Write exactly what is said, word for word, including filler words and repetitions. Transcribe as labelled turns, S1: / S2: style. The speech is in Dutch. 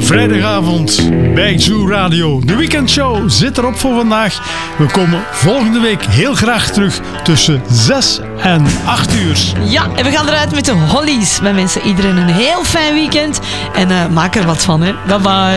S1: Vrijdagavond bij Zoo Radio. De weekendshow zit erop voor vandaag. We komen volgende week heel graag terug tussen zes en acht uur.
S2: Ja, en we gaan eruit met de Hollies. Wij wensen iedereen een heel fijn weekend. En uh, maak er wat van, hè. Bye bye.